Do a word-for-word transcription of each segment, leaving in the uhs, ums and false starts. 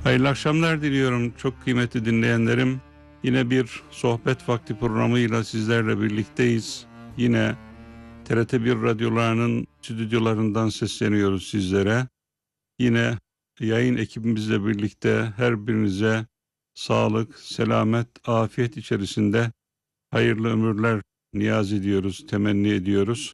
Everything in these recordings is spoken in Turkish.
Hayırlı akşamlar diliyorum çok kıymetli dinleyenlerim. Yine bir sohbet vakti programıyla sizlerle birlikteyiz. Yine T R T bir radyolarının stüdyolarından sesleniyoruz sizlere. Yine yayın ekibimizle birlikte her birinize sağlık, selamet, afiyet içerisinde hayırlı ömürler niyaz ediyoruz, temenni ediyoruz.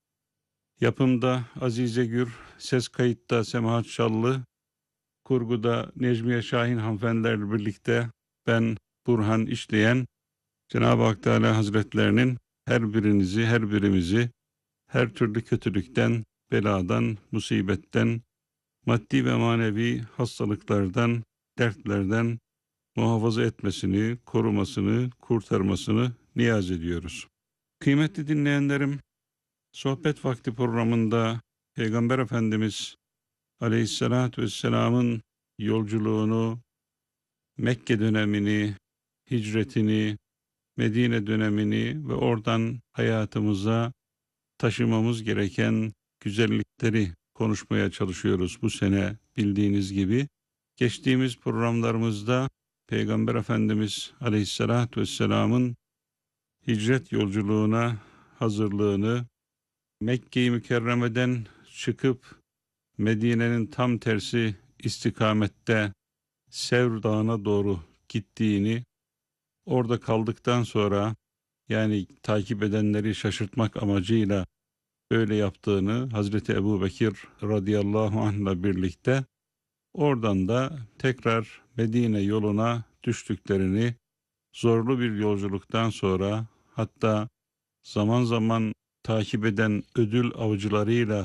Yapımda Azize Gür, ses kayıtta Semahat Şallı, kurguda Necmiye Şahin hanımefendilerle birlikte ben Burhan İşleyen, Cenab-ı Hak Teala Hazretlerinin her birinizi, her birimizi her türlü kötülükten, beladan, musibetten, maddi ve manevi hastalıklardan, dertlerden muhafaza etmesini, korumasını, kurtarmasını niyaz ediyoruz. Kıymetli dinleyenlerim, sohbet vakti programında Peygamber Efendimiz Aleyhisselatü Vesselam'ın yolculuğunu, Mekke dönemini, hicretini, Medine dönemini ve oradan hayatımıza taşımamız gereken güzellikleri konuşmaya çalışıyoruz bu sene bildiğiniz gibi. Geçtiğimiz programlarımızda Peygamber Efendimiz Aleyhisselatü Vesselam'ın hicret yolculuğuna hazırlığını, Mekke-i Mükerreme'den çıkıp Medine'nin tam tersi istikamette Sevr Dağı'na doğru gittiğini, orada kaldıktan sonra yani takip edenleri şaşırtmak amacıyla böyle yaptığını Hazreti Ebubekir radıyallahu anh'la birlikte oradan da tekrar Medine yoluna düştüklerini, zorlu bir yolculuktan sonra hatta zaman zaman takip eden ödül avcılarıyla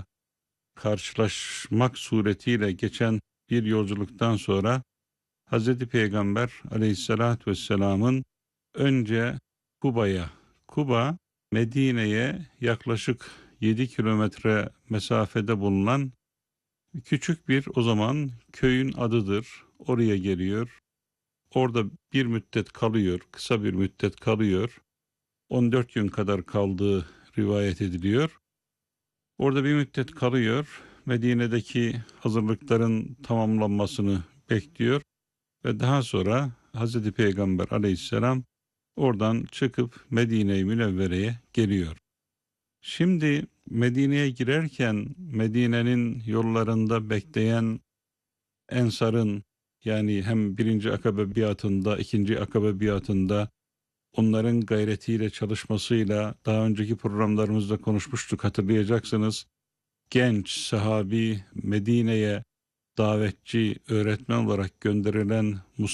karşılaşmak suretiyle geçen bir yolculuktan sonra Hazreti Peygamber Aleyhisselatü Vesselam'ın önce Kuba'ya, Kuba Medine'ye yaklaşık yedi kilometre mesafede bulunan küçük bir o zaman köyün adıdır. Oraya geliyor. Orada bir müddet kalıyor, kısa bir müddet kalıyor. on dört gün kadar kaldığı rivayet ediliyor. Orada bir müddet kalıyor. Medine'deki hazırlıkların tamamlanmasını bekliyor ve daha sonra Hazreti Peygamber Aleyhisselam oradan çıkıp Medine-i Münevvere'ye geliyor. Şimdi Medine'ye girerken Medine'nin yollarında bekleyen Ensar'ın, yani hem birinci Akabe biatında, ikinci Akabe biatında onların gayretiyle, çalışmasıyla daha önceki programlarımızda konuşmuştuk, hatırlayacaksınız. Genç sahabi Medine'ye davetçi, öğretmen olarak gönderilen